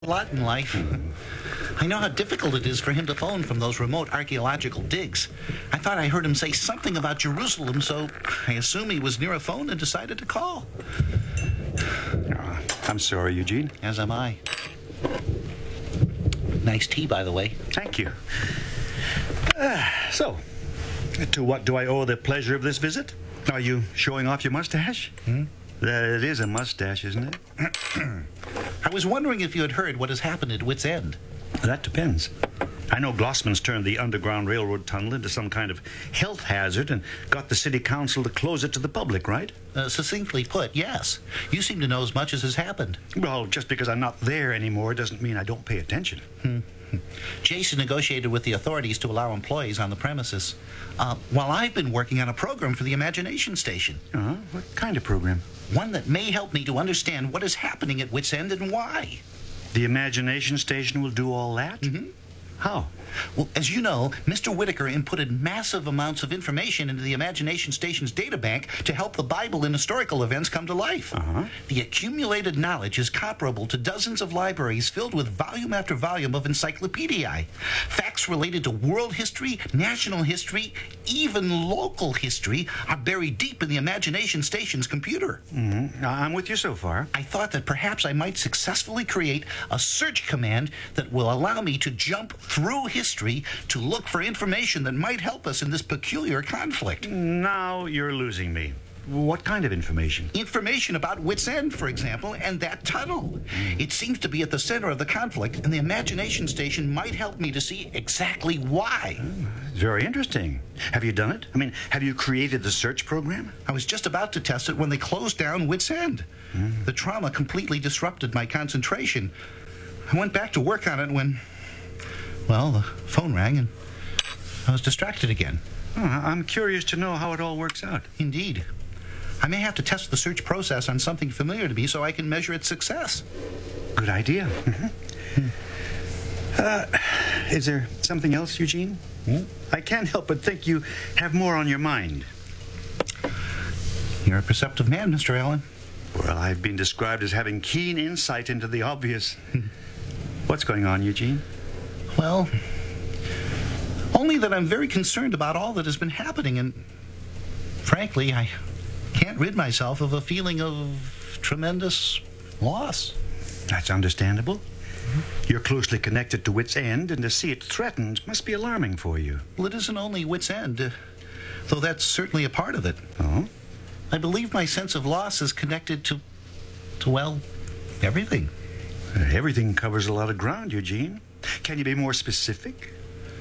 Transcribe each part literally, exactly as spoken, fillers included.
A lot in life. I know how difficult it is for him to phone from those remote archaeological digs. I thought I heard him say something about Jerusalem, so I assume he was near a phone and decided to call. Uh, I'm sorry, Eugene. As am I. Nice tea, by the way. Thank you. Uh, so, to what do I owe the pleasure of this visit? Are you showing off your mustache? Hmm? Uh, it is a mustache, isn't it? I was wondering if you had heard what has happened at Wits End. That depends. I know Glossman's turned the Underground Railroad tunnel into some kind of health hazard and got the city council to close it to the public, right? Uh, succinctly put, yes. You seem to know as much as has happened. Well, just because I'm not there anymore doesn't mean I don't pay attention. Hmm. Jason negotiated with the authorities to allow employees on the premises, uh, while I've been working on a program for the Imagination Station. Uh-huh. What kind of program? One that may help me to understand what is happening at Wits End and why. The Imagination Station will do all that? Mm-hmm. How? Well, as you know, Mister Whitaker inputted massive amounts of information into the Imagination Station's databank to help the Bible and historical events come to life. Uh-huh. The accumulated knowledge is comparable to dozens of libraries filled with volume after volume of encyclopediae. Facts related to world history, national history, even local history are buried deep in the Imagination Station's computer. Mm-hmm. I'm with you so far. I thought that perhaps I might successfully create a search command that will allow me to jump through history to look for information that might help us in this peculiar conflict. Now you're losing me. What kind of information? Information about Wits End, for example, and that tunnel. It seems to be at the center of the conflict, and the Imagination Station might help me to see exactly why. Very interesting. Have you done it? I mean, have you created the search program? I was just about to test it when they closed down Wits End. Mm. The trauma completely disrupted my concentration. I went back to work on it when, well, the phone rang and I was distracted again. Oh, I'm curious to know how it all works out. Indeed. I may have to test the search process on something familiar to me so I can measure its success. Good idea. Mm-hmm. uh, is there something else, Eugene? Hmm? I can't help but think you have more on your mind. You're a perceptive man, Mister Allen. Well, I've been described as having keen insight into the obvious. What's going on, Eugene? Well, only that I'm very concerned about all that has been happening, and frankly, I can't rid myself of a feeling of tremendous loss. That's understandable. Mm-hmm. You're closely connected to Wits End, and to see it threatened must be alarming for you. Well, it isn't only Wits End, uh, though that's certainly a part of it. Oh? I believe my sense of loss is connected to, to well, everything. Uh, everything covers a lot of ground, Eugene. Can you be more specific?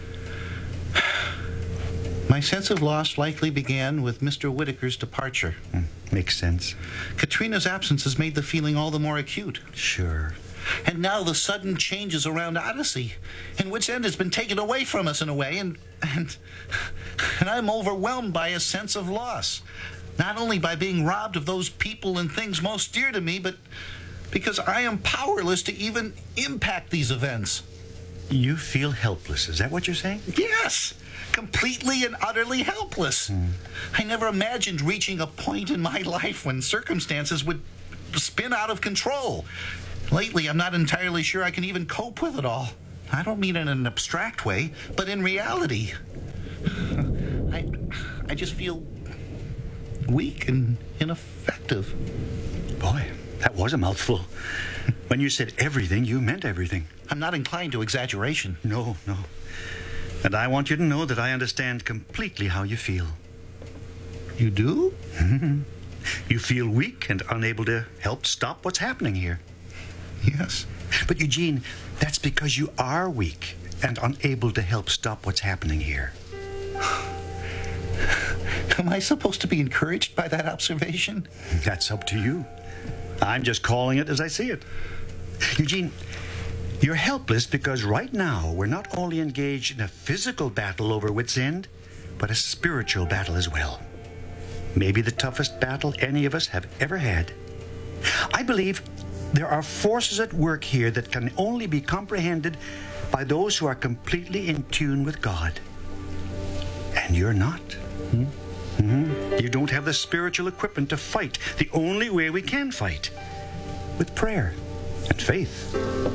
My sense of loss likely began with Mister Whitaker's departure. Mm, makes sense. Katrina's absence has made the feeling all the more acute. Sure. And now the sudden changes around Odyssey, and Wits End has been taken away from us in a way, and, and, and I'm overwhelmed by a sense of loss. Not only by being robbed of those people and things most dear to me, but because I am powerless to even impact these events. You feel helpless, is that what you're saying? Yes, completely and utterly helpless. Mm. I never imagined reaching a point in my life when circumstances would spin out of control. Lately, I'm not entirely sure I can even cope with it all. I don't mean in an abstract way, but in reality. I, I just feel weak and ineffective. Boy, that was a mouthful. When you said everything, you meant everything. I'm not inclined to exaggeration. No, no. And I want you to know that I understand completely how you feel. You do? You feel weak and unable to help stop what's happening here. Yes. But Eugene, that's because you are weak and unable to help stop what's happening here. Am I supposed to be encouraged by that observation? That's up to you. I'm just calling it as I see it. Eugene, you're helpless because right now we're not only engaged in a physical battle over Wits End, but a spiritual battle as well. Maybe the toughest battle any of us have ever had. I believe there are forces at work here that can only be comprehended by those who are completely in tune with God. And you're not. Hmm? Mm-hmm. You don't have the spiritual equipment to fight the only way we can fight, with prayer. and faith.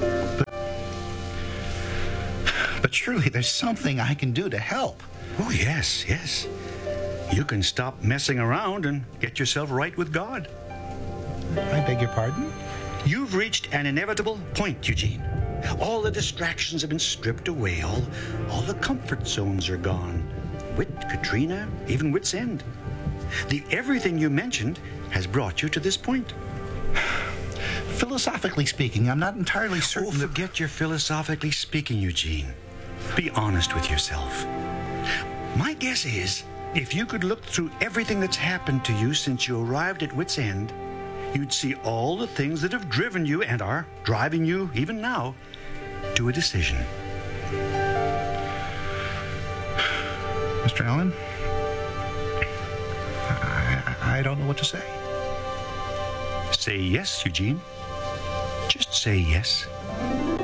But surely there's something I can do to help. Oh, yes, yes. You can stop messing around and get yourself right with God. I beg your pardon? You've reached an inevitable point, Eugene. All the distractions have been stripped away. All, all the comfort zones are gone. Wit, Katrina, even wit's end. The everything you mentioned has brought you to this point. Philosophically speaking, I'm not entirely Oh, certain that... forget your philosophically speaking, Eugene. Be honest with yourself. My guess is, if you could look through everything that's happened to you since you arrived at wit's end, you'd see all the things that have driven you and are driving you, even now, to a decision. Mister Allen, I, I don't know what to say. Say yes, Eugene. Just say yes.